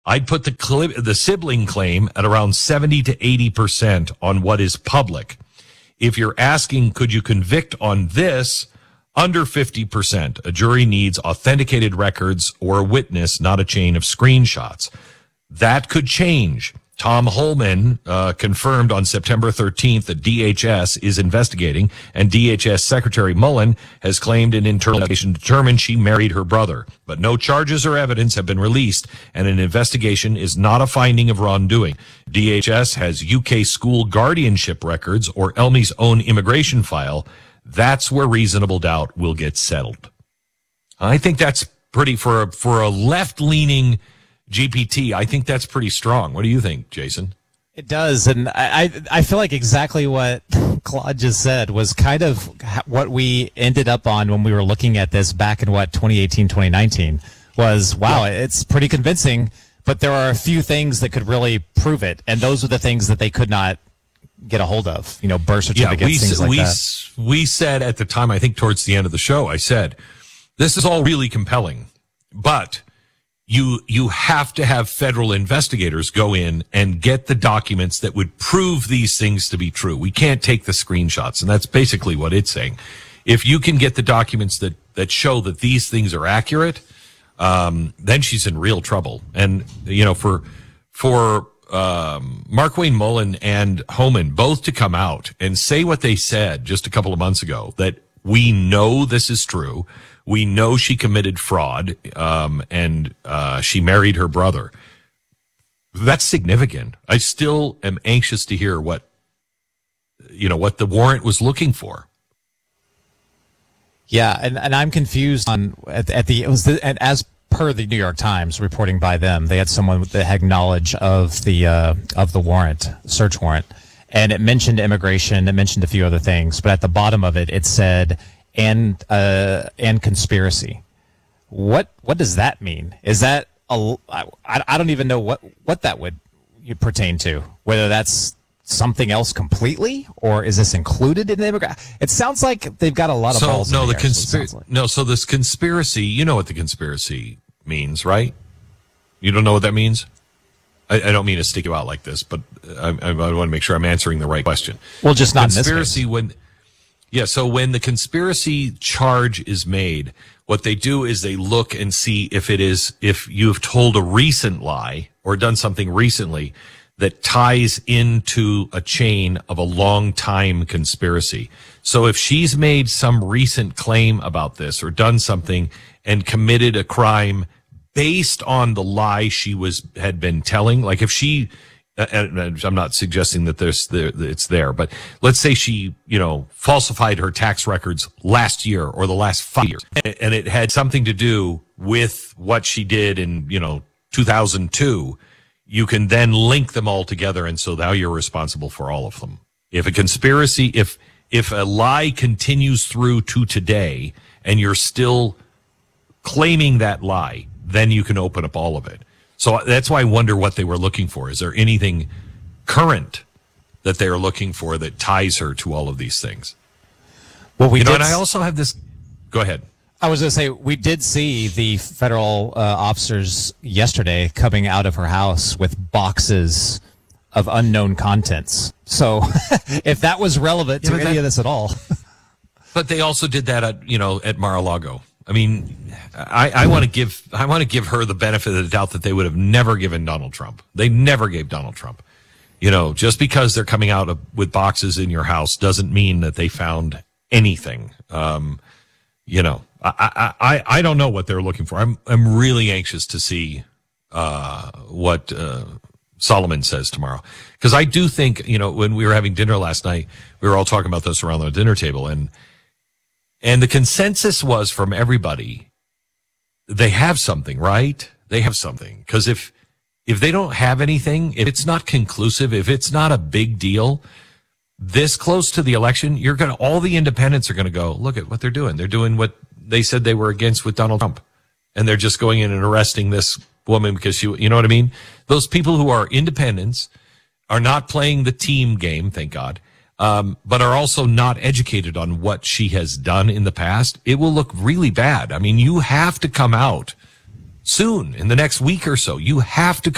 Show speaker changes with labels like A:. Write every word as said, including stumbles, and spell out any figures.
A: I'd put the cli- the sibling claim at around seventy to eighty percent on what is public. If you're asking, could you convict on this, under fifty percent. A jury needs authenticated records or a witness, not a chain of screenshots. That could change. Tom Holman uh, confirmed on September thirteenth that D H S is investigating, and D H S Secretary Mullen has claimed an internal investigation determined she married her brother. But no charges or evidence have been released, and an investigation is not a finding of wrongdoing. D H S has U K school guardianship records or Elmi's own immigration file. That's where reasonable doubt will get settled. I think that's pretty, for a, for a left-leaning G P T, I think that's pretty strong. What do you think, Jason?
B: It does, and I, I feel like exactly what Claude just said was kind of what we ended up on when we were looking at this back in, what, twenty eighteen, twenty nineteen, was, wow, yeah. It's pretty convincing, but there are a few things that could really prove it, and those are the things that they could not get a hold of, you know, birth certificates, yeah, we, things like
A: we,
B: that.
A: We said at the time, I think towards the end of the show, I said, this is all really compelling, but you you have to have federal investigators go in and get the documents that would prove these things to be true. We can't take the screenshots, and that's basically what it's saying. If you can get the documents that, that show that these things are accurate, um, then she's in real trouble. And, you know, for for um, Markwayne Mullen and Homan both to come out and say what they said just a couple of months ago, that we know this is true. We know she committed fraud, um, and uh, she married her brother. That's significant. I still am anxious to hear what, you know, what the warrant was looking for.
B: Yeah, and, and I'm confused on at, at the it was the, and as per the New York Times reporting by them, they had someone that had knowledge of the uh, of the warrant, search warrant, and it mentioned immigration. It mentioned a few other things, but at the bottom of it, it said and uh, and conspiracy. What what does that mean? Is that a, I, I don't even know what what that would pertain to. Whether that's something else completely, or is this included in the immigration? It sounds like they've got a lot of
A: so,
B: balls.
A: No,
B: in
A: the
B: the
A: conspiracy. Like. No, so this conspiracy. You know what the conspiracy means, right? You don't know what that means. I, I don't mean to stick you out like this, but I, I, I want to make sure I'm answering the right question.
B: Well, just not
A: conspiracy
B: in this case.
A: when. Yeah, so when the conspiracy charge is made, what they do is they look and see if it is, if you've told a recent lie or done something recently that ties into a chain of a long time conspiracy. So if she's made some recent claim about this or done something and committed a crime based on the lie she was, had been telling, like if she, and I'm not suggesting that there's there, it's there, but let's say she, you know, falsified her tax records last year or the last five years, and it had something to do with what she did in, you know, two thousand two. You can then link them all together, and so now you're responsible for all of them. If a conspiracy, if if a lie continues through to today, and you're still claiming that lie, then you can open up all of it. So that's why I wonder what they were looking for. Is there anything current that they are looking for that ties her to all of these things?
B: Well, we
A: you know,
B: did
A: and I also have this. Go ahead.
B: I was going to say, we did see the federal uh, officers yesterday coming out of her house with boxes of unknown contents. So if that was relevant
A: yeah,
B: to any
A: that,
B: of this at all.
A: But they also did that at, you know, at Mar-a-Lago. I mean, I, I want to give I want to give her the benefit of the doubt that they would have never given Donald Trump. They never gave Donald Trump. You know, just because they're coming out of, with boxes in your house doesn't mean that they found anything. Um, you know, I, I, I, I don't know what they're looking for. I'm I'm really anxious to see uh, what uh, Solomon says tomorrow, because I do think, you know, when we were having dinner last night, we were all talking about this around the dinner table, and. And the consensus was from everybody, they have something, right? They have something. Because if if they don't have anything, if it's not conclusive, if it's not a big deal, this close to the election, you're gonna all the independents are gonna go, look at what they're doing. They're doing what they said they were against with Donald Trump. And they're just going in and arresting this woman because she, you know what I mean? Those people who are independents are not playing the team game, thank God. Um, but are also not educated on what she has done in the past. It will look really bad. I mean, you have to come out soon, in the next week or so. You have to come